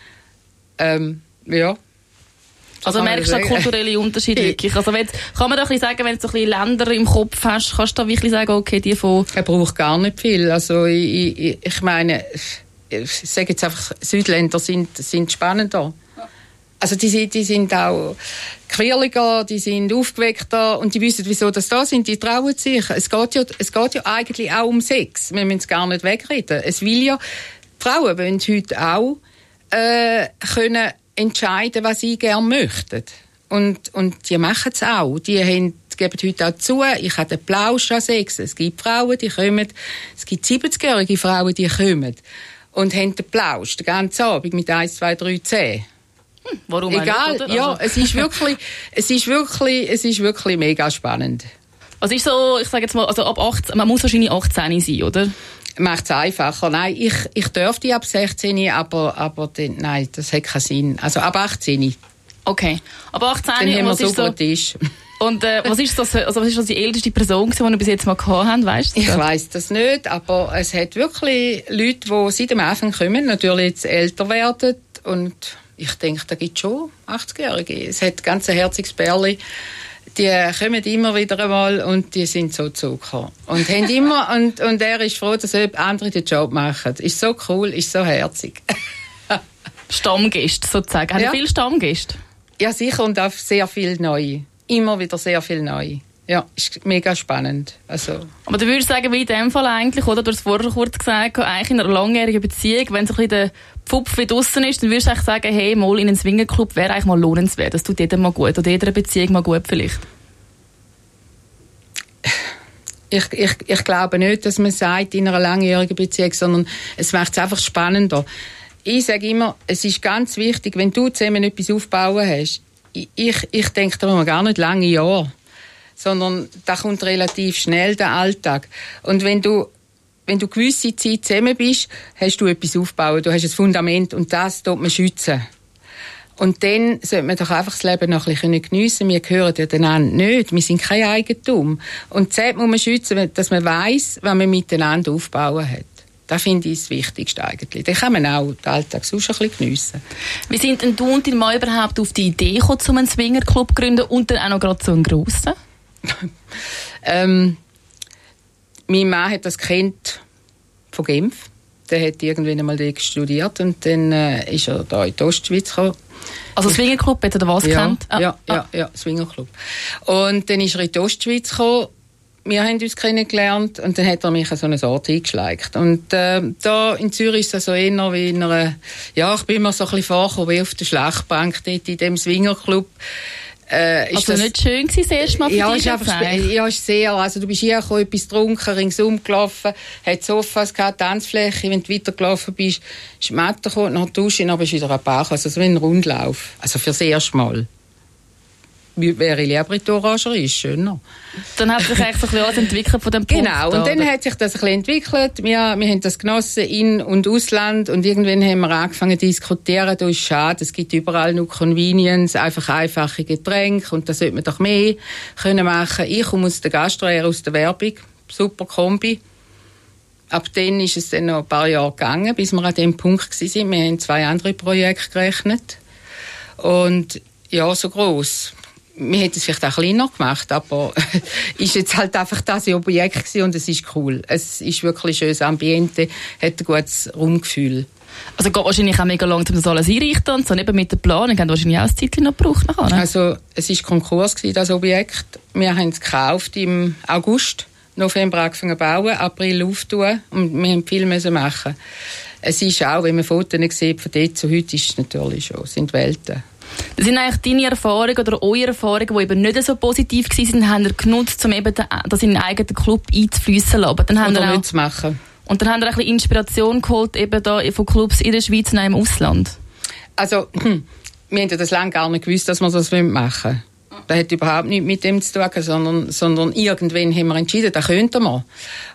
Ja. Also merkst du da kulturelle Unterschiede wirklich? Also kann man da ein bisschen sagen, wenn du so ein bisschen Länder im Kopf hast, kannst du da wirklich sagen, okay, die von... Er braucht gar nicht viel. Also ich meine, ich sage jetzt einfach, Südländer sind spannender. Also die sind auch quirliger, die sind aufgeweckter und die wissen, wieso das da sind, die trauen sich. Es geht ja eigentlich auch um Sex. Wir müssen es gar nicht wegreden. Es will ja, Frauen wollen heute auch können entscheiden, was sie gerne möchten. Und die machen es auch. Die geben heute auch zu, ich habe den Plausch an Sex. Es gibt Frauen, die kommen, es gibt 70-jährige Frauen, die kommen und haben den Plausch den ganzen Abend mit 1, 2, 3, 10. Warum egal, nicht, oder? ja, es ist wirklich mega spannend. Also ist so, ich sage jetzt mal, also ab 18, man muss wahrscheinlich 18 sein, oder? Macht es einfacher. Nein, ich dürfte ab 16, aber nein, das hat keinen Sinn. Also ab 18. Okay, ab 18. Dann haben wir so so gut Tisch. Und was ist das die älteste Person, die wir bis jetzt mal gehabt haben, weißt du? Ich weiss das nicht, aber es hat wirklich Leute, die seit dem Anfang kommen, natürlich jetzt älter werden und ich denke, da gibt es schon 80-Jährige. Es hat ganz ein herziges Bärli. Die kommen immer wieder einmal und die sind so zugekommen. Und haben immer, und er ist froh, dass andere den Job machen. Ist so cool, ist so herzig. Stammgäste sozusagen. Haben viele Stammgäste? Ja, sicher, und auch sehr viel Neue. Immer wieder sehr viel Neue. Ja, ist mega spannend. Also. Aber du würdest sagen, wie in dem Fall eigentlich, oder? Du hast es vorher kurz gesagt, eigentlich in einer langjährigen Beziehung, wenn so ein bisschen der Pfupf wie draussen ist, dann würdest du eigentlich sagen, hey, mal in einen Swingerclub wäre eigentlich mal lohnenswert. Das tut jedem mal gut. Oder jeder Beziehung mal gut vielleicht. Ich glaube nicht, dass man sagt, in einer langjährigen Beziehung, sondern es macht es einfach spannender. Ich sage immer, es ist ganz wichtig, wenn du zusammen etwas aufbauen hast, ich denke, da muss man gar nicht lange Jahre, sondern da kommt relativ schnell der Alltag. Und wenn du gewisse Zeit zusammen bist, hast du etwas aufgebaut, du hast ein Fundament und das tut man schützen. Und dann sollte man doch einfach das Leben noch ein bisschen geniessen. Wir gehören ja einander nicht, wir sind kein Eigentum. Und die Zeit muss man schützen, dass man weiss, was man miteinander aufbauen hat. Das finde ich das Wichtigste eigentlich. Dann kann man auch den Alltag sonst ein bisschen geniessen. Wie sind denn du und dein Mann überhaupt auf die Idee gekommen, um einen Swingerclub zu gründen und dann auch noch gerade so einen grossen? Mein Mann hat das Kind von Genf. Der hat irgendwann einmal dort studiert und dann ist er da in die Ostschweiz gekommen. Also Swingerclub, hat er was gekannt? Ja, Swingerclub. Und dann ist er in die Ostschweiz gekommen. Wir haben uns kennengelernt und dann hat er mich an so einen Ort eingeschleicht. Und da in Zürich ist es so eher wie in einer, ja, ich bin immer so ein bisschen vorgekommen wie auf der Schlachtbank dort in dem Swingerclub. Also nicht schön gewesen, das erste Mal für dich? Ja, ist sehr. Also du bist hier gekommen, etwas getrunken, ringsum gelaufen, hat Sofas gehabt, Tanzfläche. Wenn du weitergelaufen bist, ist die Matte gekommen, nach der Dusche, dann bist du wieder an Bauch. Also so wie ein Rundlauf. Also fürs erste Mal. Wäre ich lieber in die Orangerie, ist schöner. Dann hat sich eigentlich so ein bisschen alles entwickelt von dem Punkt. Genau, und dann hat sich das ein bisschen entwickelt. Wir haben das genossen, In- und Ausland. Und irgendwann haben wir angefangen zu diskutieren, da ist schade, es gibt überall nur Convenience, einfach einfache Getränke. Und da sollte man doch mehr können machen. Ich komme aus der Gastro, aus der Werbung. Super Kombi. Ab dann ist es dann noch ein paar Jahre gegangen, bis wir an dem Punkt waren. Wir haben 2 andere Projekte gerechnet. Und ja, so gross. Wir hätten es vielleicht auch kleiner gemacht, aber ist jetzt halt einfach das Objekt gewesen und es ist cool. Es ist wirklich ein schönes Ambiente, hat ein gutes Raumgefühl. Also geht wahrscheinlich auch mega lang, um das alles einrichten und so, eben mit der Planung, haben wahrscheinlich auch ein Zeitchen noch gebraucht nachher, ne? Also, es war Konkurs, das Objekt. Wir haben es gekauft im August, November angefangen zu bauen, April auftun und wir haben viel müssen machen. Es ist auch, wenn man Fotos sieht, von dort zu heute ist es natürlich schon, sind Welten. Das sind eigentlich deine Erfahrungen oder eure Erfahrungen, die eben nicht so positiv waren, haben ihr genutzt, um eben das in den eigenen Club einzufliessen zu lassen. Dann haben oder nicht zu machen. Und dann haben wir ein bisschen Inspiration geholt, eben da von Clubs in der Schweiz und auch im Ausland. Also, wir haben ja das lange gar nicht gewusst, dass wir das machen wollen. Das hat überhaupt nichts mit dem zu tun, sondern irgendwann haben wir entschieden, das könnten wir.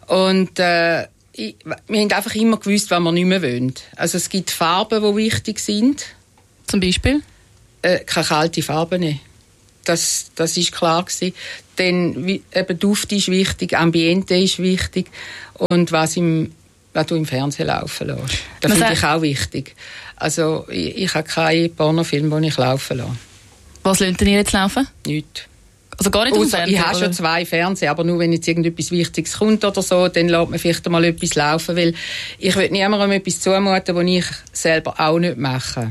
Und wir haben einfach immer gewusst, was wir nicht mehr wollen. Also es gibt Farben, die wichtig sind. Zum Beispiel? Keine kalte Farben nehmen. Das ist klar gewesen. Dann eben Duft ist wichtig, Ambiente ist wichtig und was du im Fernsehen laufen lässt. Das finde ich auch wichtig. Also ich habe keinen Pornofilm, den ich laufen lasse. Was lasst ihr jetzt laufen? Nichts. Also gar nicht auf dem Fernsehen? Ich habe schon 2 Fernseher, aber nur wenn jetzt irgendetwas Wichtiges kommt oder so, dann lässt man vielleicht mal etwas laufen, weil ich will niemandem etwas zumuten, was ich selber auch nicht mache.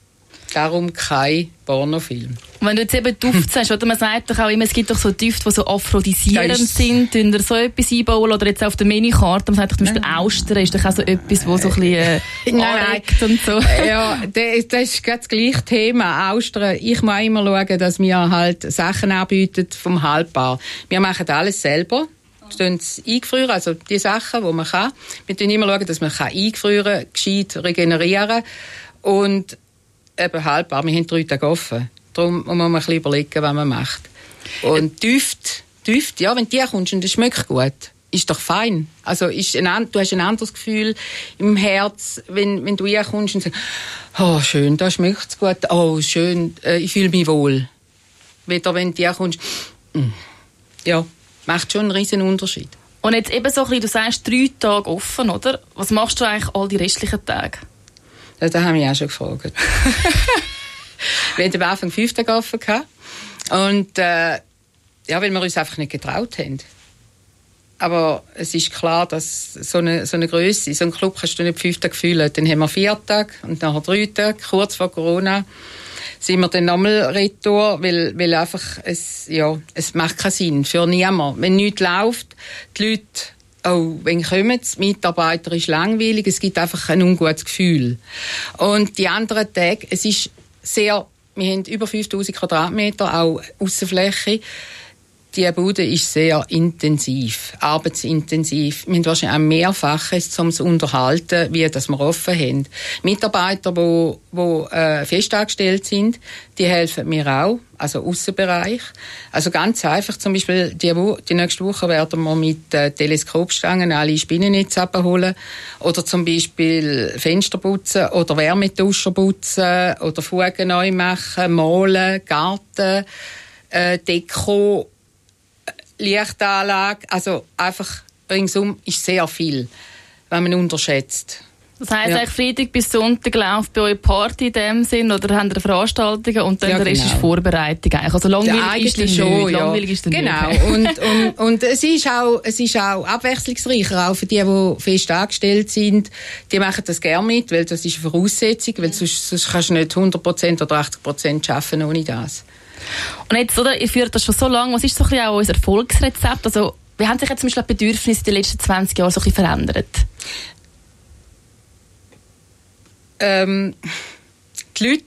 Darum kein Pornofilm. Und wenn du jetzt eben Duft sagst, oder man sagt doch auch immer, es gibt doch so Düfte, die so aphrodisierend sind, tun ihr so etwas einbauen oder jetzt auf der Menükarte, man sagt doch zum Beispiel Austern, ist doch auch so etwas, wo so ein bisschen anregt und so. Ja, das ist gerade das gleiche Thema, Austern. Ich muss immer schauen, dass wir halt Sachen anbieten vom Haltbar. Wir machen alles selber. Wir eingefrieren, also die Sachen, die man kann. Wir schauen immer, dass man eingefrieren kann, gescheit regenerieren und eben haltbar. Wir haben 3 Tage offen. Darum muss man ein bisschen überlegen, was man macht. Und Düfte, ja, wenn du kommst und es schmeckt gut, ist doch fein. Also du hast ein anderes Gefühl im Herz, wenn du kommst und sagst, oh, schön, da schmeckt es gut, oh, schön, ich fühle mich wohl. Weder wenn du kommst, ja, macht schon einen riesen Unterschied. Und jetzt eben so ein bisschen, du sagst 3 Tage offen, oder? Was machst du eigentlich all die restlichen Tage? Das haben wir auch schon gefragt. Wir hatten am Anfang 5 Tage offen gehabt. Und ja, weil wir uns einfach nicht getraut haben. Aber es ist klar, dass so eine Grösse, so einen Club kannst du nicht 5 Tage füllen. Dann haben wir 4 Tage und nachher 3 Tage. Kurz vor Corona sind wir dann nochmal retour, weil einfach es macht keinen Sinn für niemanden. Wenn nichts läuft, die Leute, oh, wenn kommen die Mitarbeiter, ist langweilig, es gibt einfach ein ungutes Gefühl. Und die anderen Tage, es ist sehr, wir haben über 5000 Quadratmeter, auch Aussenfläche. Die Bude ist sehr intensiv, arbeitsintensiv. Wir haben wahrscheinlich auch Mehrfaches, um zu unterhalten, wie das wir offen haben. Mitarbeiter, die festangestellt sind, die helfen mir auch, also Aussenbereich. Also ganz einfach, zum Beispiel die nächste Woche werden wir mit Teleskopstangen alle Spinnennetze abholen oder zum Beispiel Fenster putzen oder Wärmetauscher putzen oder Fugen neu machen, malen, Garten, Deko, Lichtanlage, also einfach ringsum ist sehr viel, wenn man unterschätzt. Das heisst, eigentlich Freitag bis Sonntag läuft bei euch Party in dem Sinn oder habt ihr Veranstaltungen und dann der Rest ist Vorbereitung eigentlich. Also langweilig ist es schon, ja. Langweilig ist genau. Und es ist auch abwechslungsreicher, auch für die fest angestellt sind. Die machen das gerne mit, weil das ist eine Voraussetzung, weil sonst kannst du nicht 100% oder 80% arbeiten ohne das. Und jetzt, oder, ihr führt das schon so lange, was ist so ein bisschen auch euer Erfolgsrezept? Also, wie haben sich jetzt zum Beispiel die Bedürfnisse in den letzten 20 Jahren so ein bisschen verändert? Die Leute,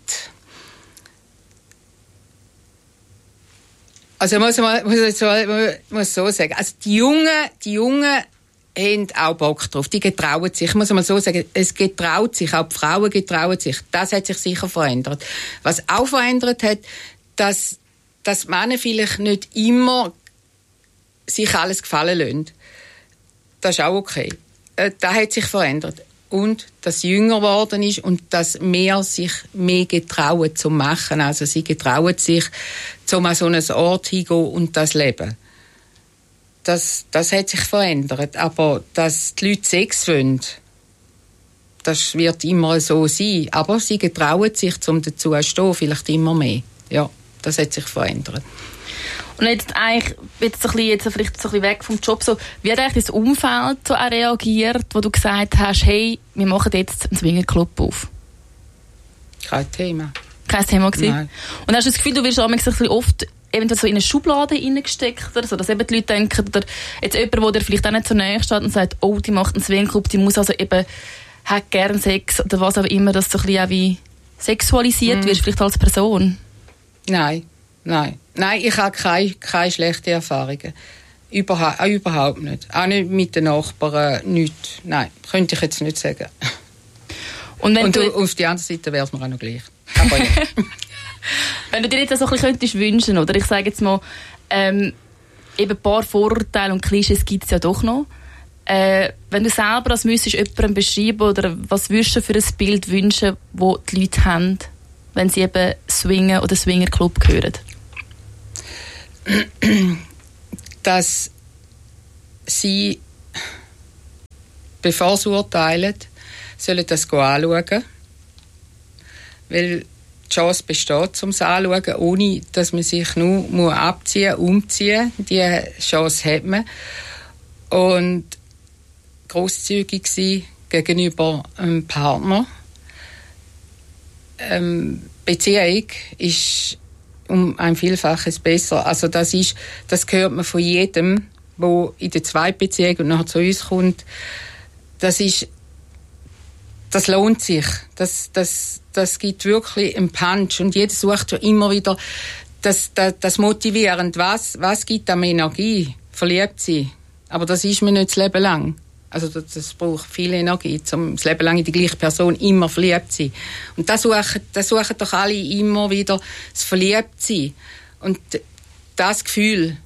also muss so sagen, also die Jungen haben auch Bock drauf, die getrauen sich, ich muss mal so sagen, es getraut sich, auch die Frauen getrauen sich, das hat sich sicher verändert. Was auch verändert hat, dass Männer vielleicht nicht immer sich alles gefallen lassen. Das ist auch okay. Das hat sich verändert. Und dass jünger geworden ist und dass mehr sich mehr getrauen zu machen. Also sie getrauen sich, zum an so einen Ort hingehen und das leben. Das hat sich verändert. Aber dass die Leute Sex wollen, das wird immer so sein. Aber sie getrauen sich, um dazu zu stehen, vielleicht immer mehr. Ja, das hat sich verändert. Und jetzt eigentlich, jetzt vielleicht so ein bisschen weg vom Job, so, wie hat eigentlich das Umfeld so auch reagiert, wo du gesagt hast, hey, wir machen jetzt einen Swingerclub auf? Kein Thema. Kein Thema gewesen? Nein. Und hast du das Gefühl, du wirst ein bisschen oft eventuell so in eine Schublade reingesteckt oder so, dass eben die Leute denken, oder jetzt jemand, der dir vielleicht auch nicht so nahe steht und sagt, oh, die macht einen Swingerclub, die muss also eben, hat gern Sex oder was auch immer, dass du ein bisschen auch wie sexualisiert wirst, vielleicht als Person? Nein, ich habe keine schlechten Erfahrungen. Überhaupt nicht. Auch nicht mit den Nachbarn, nichts. Nein, könnte ich jetzt nicht sagen. Und auf die andere Seite wäre es mir auch noch gleich. Aber ja. Wenn du dir jetzt so ein bisschen könntest wünschen, oder ich sage jetzt mal, eben ein paar Vorurteile und Klischees gibt es ja doch noch. Wenn du selber das müsstest jemandem beschreiben, oder was würdest du für ein Bild wünschen, das die Leute haben, wenn sie eben Swingen oder Swingerclub hören? Dass sie, bevor sie urteilen, sollen das anschauen. Weil die Chance besteht, um es anzuschauen, ohne dass man sich nur abziehen, umziehen. Die Chance hat man. Und grosszügig sein gegenüber einem Partner. Beziehung ist um ein Vielfaches besser. Also das hört man von jedem, der in der Zweitbeziehung und nachher zu uns kommt. Das lohnt sich. Das gibt wirklich einen Punch. Und jeder sucht ja immer wieder das motivierend. Was gibt einem Energie? Verliebt sein. Aber das ist mir nicht das Leben lang. Also das braucht viel Energie, um das Leben lang in die gleiche Person immer verliebt zu sein. Und das suchen doch alle immer wieder, das Verliebtsein. Und das Gefühl,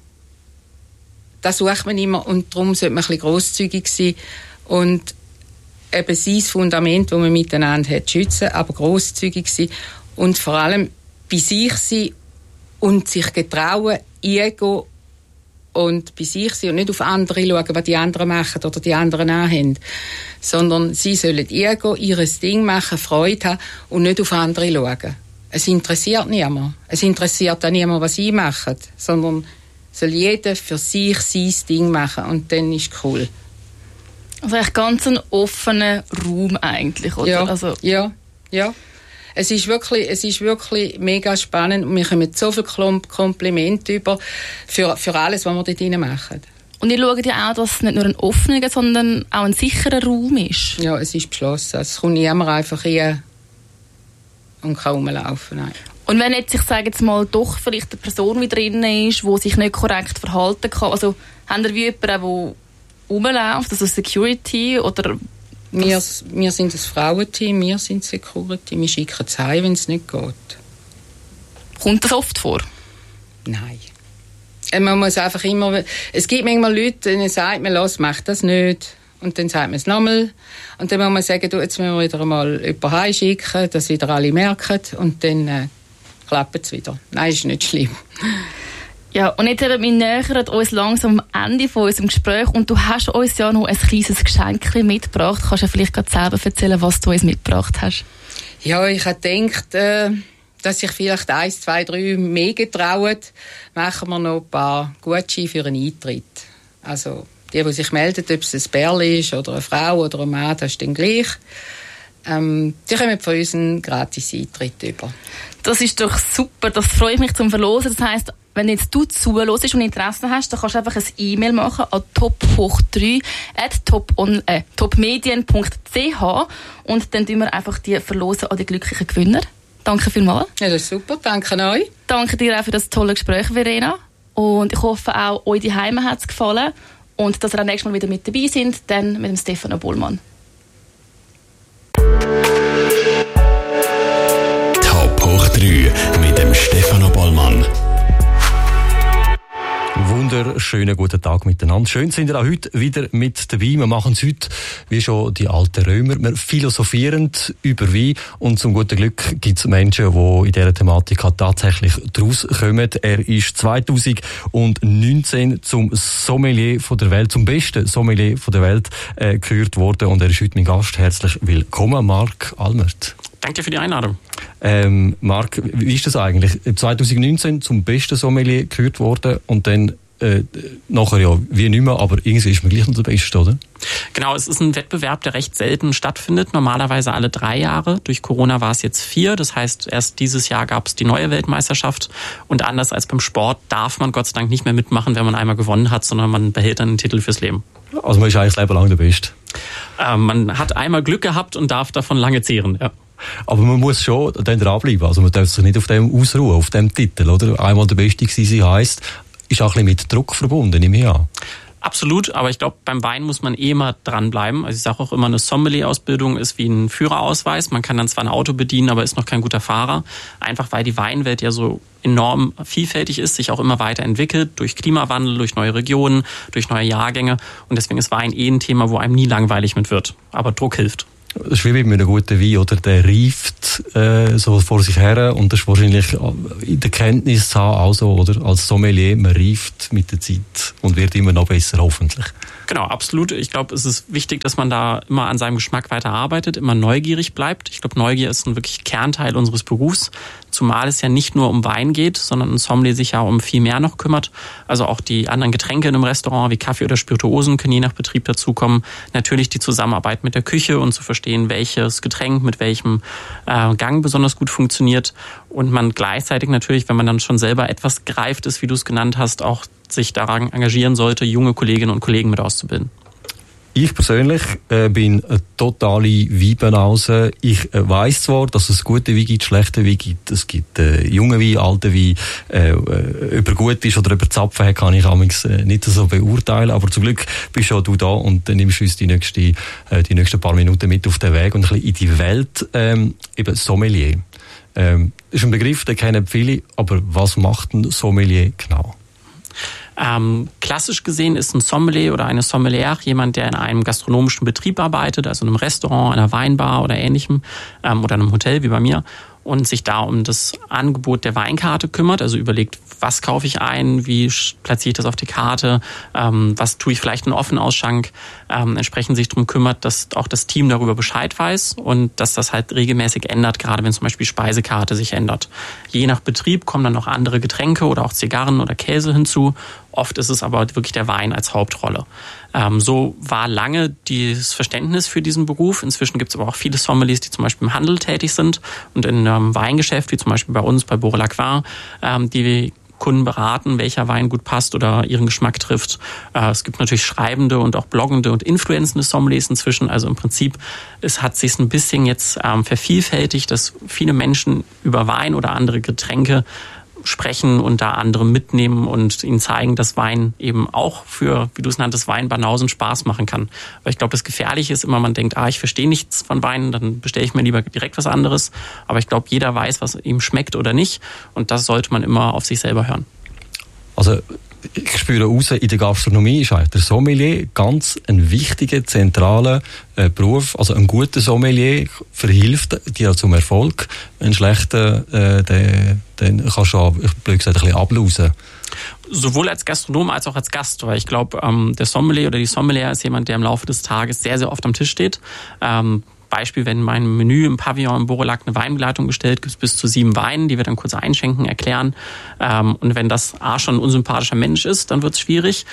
das sucht man immer. Und darum sollte man ein bisschen grosszügig sein und eben sein Fundament, das man miteinander hat, schützen, aber grosszügig sein und vor allem bei sich sein und sich getrauen, Ego und bei sich sein und nicht auf andere schauen, was die anderen machen oder die anderen anhaben, sondern sie sollen Ego, ihres Ding machen, Freude haben und nicht auf andere schauen. Es interessiert niemand. Es interessiert auch niemand, was sie machen, sondern soll jeder für sich sein Ding machen und dann ist es cool. Also echt ganz ein offener Raum eigentlich, oder? Ja, also ja. Es ist wirklich mega spannend und wir kommen so viel Komplimente über für alles, was wir dort drin machen. Und ihr schaut ja auch, dass es nicht nur ein offener, sondern auch ein sicherer Raum ist. Ja, es ist beschlossen. Es kommt niemand einfach rein und kann rumlaufen. Nein. Und wenn jetzt, ich sage jetzt mal, doch vielleicht eine Person wieder drin ist, die sich nicht korrekt verhalten kann, also haben ihr wie jemanden, der rumläuft, also Security oder... Wir sind das Frauenteam, wir sind Security, wir schicken es heim, wenn es nicht geht. Kommt das oft vor? Nein. Man muss einfach immer... Es gibt manchmal Leute, denen sagt man, los, mach das nicht. Und dann sagt man es nochmal. Und dann muss man sagen, du, jetzt müssen wir wieder einmal jemanden heimschicken, dass wieder alle merken. Und dann klappt es wieder. Nein, ist nicht schlimm. Ja, und jetzt eben, wir nähern uns langsam am Ende von unserem Gespräch und du hast uns ja noch ein kleines Geschenk mitgebracht. Kannst du vielleicht gerade selber erzählen, was du uns mitgebracht hast? Ja, ich habe gedacht, dass sich vielleicht 1, 2, 3 mehr getrauen. Machen wir noch ein paar Gutscheine für einen Eintritt. Also die sich melden, ob es ein Bärli ist oder eine Frau oder ein Mann, das ist dann gleich. Die kommen von uns einen gratis Eintritt über. Das ist doch super, das freut mich zum Verlosen. Das heisst, wenn jetzt du zuhörst und Interesse hast, dann kannst du einfach ein E-Mail machen an top3@topmedien.ch und dann tun wir einfach die verlosen an die glücklichen Gewinner. Danke vielmals. Ja, das ist super, danke euch. Danke dir auch für das tolle Gespräch, Verena. Und ich hoffe auch, euch die Heime hat es gefallen und dass ihr auch nächstes Mal wieder mit dabei sind, dann mit dem Stefano Bollmann. Top hoch 3 mit dem Stefano Bollmann. Wunderschönen guten Tag miteinander. Schön sind ihr auch heute wieder mit dabei. Wir machen es heute wie schon die alten Römer. Wir philosophieren über Wein und zum guten Glück gibt es Menschen, die in dieser Thematik tatsächlich draus kommen. Er ist 2019 zum Sommelier von der Welt, zum besten Sommelier von der Welt gekürt worden und er ist heute mein Gast. Herzlich willkommen, Marc Almert. Danke dir für die Einladung. Marc, wie ist das eigentlich? 2019 zum besten Sommelier gekürt worden und dann nachher ja wie nicht mehr, aber irgendwie ist man gleich noch der Beste, oder? Genau, es ist ein Wettbewerb, der recht selten stattfindet, normalerweise alle 3 Jahre. Durch Corona war es jetzt 4, das heißt, erst dieses Jahr gab es die neue Weltmeisterschaft und anders als beim Sport darf man Gott sei Dank nicht mehr mitmachen, wenn man einmal gewonnen hat, sondern man behält dann den Titel fürs Leben. Also man ist eigentlich das Leben lang der Beste? Man hat einmal Glück gehabt und darf davon lange zehren, ja. Aber man muss schon dann dranbleiben, also man darf sich nicht auf dem ausruhen, auf dem Titel, oder? Einmal der Beste gewesen sein heisst, ist auch ein bisschen mit Druck verbunden, nehme ich an. Absolut, aber ich glaube, beim Wein muss man immer dranbleiben. Also ich sage auch immer, eine Sommelier-Ausbildung ist wie ein Führerausweis. Man kann dann zwar ein Auto bedienen, aber ist noch kein guter Fahrer. Einfach weil die Weinwelt ja so enorm vielfältig ist, sich auch immer weiterentwickelt, durch Klimawandel, durch neue Regionen, durch neue Jahrgänge. Und deswegen ist Wein ein Thema, wo einem nie langweilig mit wird. Aber Druck hilft. Das ist wie mit einem guten Wein, oder? Der reift so vor sich her und das ist wahrscheinlich in der Kenntnis zu haben, also, oder? Als Sommelier, man reift mit der Zeit und wird immer noch besser, hoffentlich. Genau, absolut. Ich glaube, es ist wichtig, dass man da immer an seinem Geschmack weiter arbeitet, immer neugierig bleibt. Ich glaube, Neugier ist ein wirklich Kernteil unseres Berufs, zumal es ja nicht nur um Wein geht, sondern ein Sommelier sich ja um viel mehr noch kümmert. Also auch die anderen Getränke in einem Restaurant wie Kaffee oder Spirituosen können je nach Betrieb dazukommen. Natürlich die Zusammenarbeit mit der Küche und zu verstehen, welches Getränk mit welchem Gang besonders gut funktioniert. Und man gleichzeitig natürlich, wenn man dann schon selber etwas gereift ist, wie du es genannt hast, auch sich daran engagieren sollte, junge Kolleginnen und Kollegen mit auszubilden. Ich persönlich bin eine totale Weinbanause. Ich weiss zwar, dass es gute Wein gibt, schlechte Wein gibt. Es gibt junge Wein, alte Wein. Ob er gut ist oder ob er Zapfen hat, kann ich amigs nicht so beurteilen. Aber zum Glück bist auch du da und nimmst uns die nächsten paar Minuten mit auf den Weg und ein bisschen in die Welt. Eben Sommelier. Das ist ein Begriff, den kennen viele, aber was macht ein Sommelier genau? Klassisch gesehen ist ein Sommelier oder eine Sommelier jemand, der in einem gastronomischen Betrieb arbeitet, also in einem Restaurant, einer Weinbar oder ähnlichem, oder einem Hotel wie bei mir, und sich da um das Angebot der Weinkarte kümmert, also überlegt, was kaufe ich ein, wie platziere ich das auf die Karte, was tue ich vielleicht in Offenausschank, entsprechend sich darum kümmert, dass auch das Team darüber Bescheid weiß und dass das halt regelmäßig ändert, gerade wenn zum Beispiel die Speisekarte sich ändert. Je nach Betrieb kommen dann noch andere Getränke oder auch Zigarren oder Käse hinzu. Oft ist es aber wirklich der Wein als Hauptrolle. So war lange das Verständnis für diesen Beruf. Inzwischen gibt es aber auch viele Sommeliers, die zum Beispiel im Handel tätig sind und in einem Weingeschäft, wie zum Beispiel bei uns, bei Beaureau-Lacroix, die Kunden beraten, welcher Wein gut passt oder ihren Geschmack trifft. Es gibt natürlich schreibende und auch bloggende und influenzende Sommeliers inzwischen. Also im Prinzip hat sich ein bisschen jetzt vervielfältigt, dass viele Menschen über Wein oder andere Getränke sprechen und da andere mitnehmen und ihnen zeigen, dass Wein eben auch für, wie du es nanntest, Weinbanausen Spaß machen kann. Weil ich glaube, das Gefährliche ist immer, man denkt, ich verstehe nichts von Wein, dann bestelle ich mir lieber direkt was anderes. Aber ich glaube, jeder weiß, was ihm schmeckt oder nicht. Und das sollte man immer auf sich selber hören. Also ich spüre raus, in der Gastronomie ist eigentlich der Sommelier ganz ein wichtiger, zentraler Beruf. Also ein guter Sommelier verhilft dir zum Erfolg. Ein schlechter, den kannst du, blöd gesagt, ein bisschen ablausen. Sowohl als Gastronom als auch als Gast, weil ich glaube, der Sommelier oder die Sommelier ist jemand, der im Laufe des Tages sehr, sehr oft am Tisch steht. Beispiel, wenn mein Menü im Pavillon im Beaureau-Lac eine Weinbegleitung bestellt, gibt es bis zu 7 Weine, die wir dann kurz einschenken, erklären. Und wenn das A schon ein unsympathischer Mensch ist, dann wird es schwierig.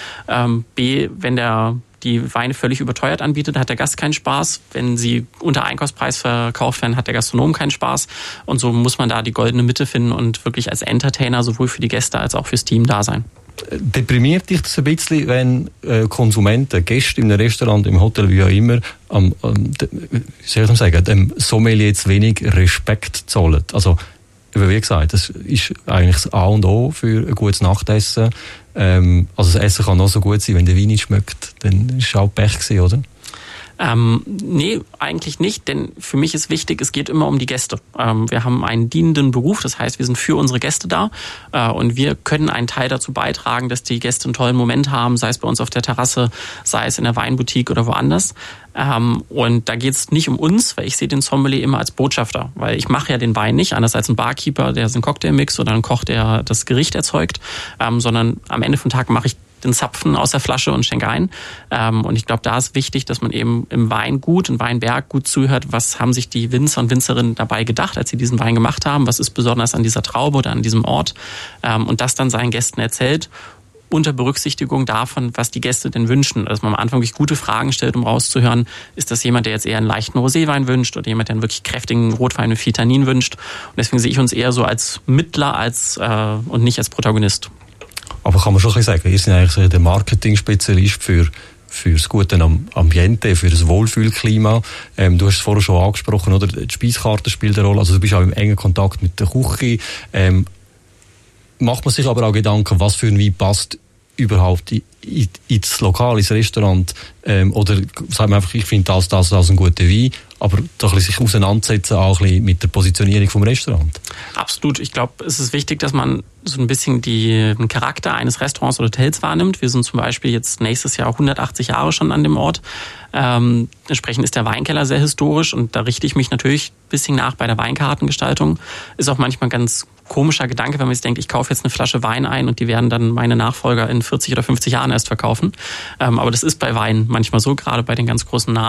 B, wenn die Weine völlig überteuert anbietet, hat der Gast keinen Spaß. Wenn sie unter Einkaufspreis verkauft werden, hat der Gastronom keinen Spaß. Und so muss man da die goldene Mitte finden und wirklich als Entertainer sowohl für die Gäste als auch fürs Team da sein. Deprimiert dich das ein bisschen, wenn Konsumenten, Gäste in einem Restaurant, im Hotel, wie auch immer, dem Sommelier jetzt wenig Respekt zollen? Also, wie gesagt, das ist eigentlich das A und O für ein gutes Nachtessen. Also das Essen kann noch so gut sein, wenn der Wein nicht schmeckt, dann ist es auch Pech gewesen, oder? Nee, eigentlich nicht, denn für mich ist wichtig, es geht immer um die Gäste. Wir haben einen dienenden Beruf, das heißt, wir sind für unsere Gäste da und wir können einen Teil dazu beitragen, dass die Gäste einen tollen Moment haben, sei es bei uns auf der Terrasse, sei es in der Weinboutique oder woanders. Und da geht es nicht um uns, weil ich sehe den Sommelier immer als Botschafter, weil ich mache ja den Wein nicht, anders als ein Barkeeper, der einen Cocktail mixt oder ein Koch, der das Gericht erzeugt, sondern am Ende vom Tag mache ich den Zapfen aus der Flasche und schenke ein. Und ich glaube, da ist wichtig, dass man eben im Weingut, im Weinberg gut zuhört, was haben sich die Winzer und Winzerinnen dabei gedacht, als sie diesen Wein gemacht haben, was ist besonders an dieser Traube oder an diesem Ort, und das dann seinen Gästen erzählt, unter Berücksichtigung davon, was die Gäste denn wünschen. Dass man am Anfang wirklich gute Fragen stellt, um rauszuhören, ist das jemand, der jetzt eher einen leichten Roséwein wünscht oder jemand, der einen wirklich kräftigen Rotwein mit viel Tannin wünscht. Und deswegen sehe ich uns eher so als Mittler und nicht als Protagonist. Aber kann man schon ein bisschen sagen, ihr seid eigentlich so der Marketing-Spezialist für das gute Ambiente, für das Wohlfühlklima. Du hast es vorher schon angesprochen, oder? Die Speiskarte spielt eine Rolle. Also du bist auch im engen Kontakt mit der Küche. Macht man sich aber auch Gedanken, was für ein Wein passt überhaupt ins Lokal, ins Restaurant? Oder sagt man einfach, ich finde das ein guter Wein, aber doch sich auseinandersetzen auch ein bisschen mit der Positionierung vom Restaurant? Absolut. Ich glaube, es ist wichtig, dass man so ein bisschen den Charakter eines Restaurants oder Hotels wahrnimmt. Wir sind zum Beispiel jetzt nächstes Jahr 180 Jahre schon an dem Ort. Entsprechend ist der Weinkeller sehr historisch und da richte ich mich natürlich ein bisschen nach bei der Weinkartengestaltung. Ist auch manchmal ein ganz komischer Gedanke, wenn man sich denkt, ich kaufe jetzt eine Flasche Wein ein und die werden dann meine Nachfolger in 40 oder 50 Jahren erst verkaufen. Aber das ist bei Wein manchmal so, gerade bei den ganz großen Namen.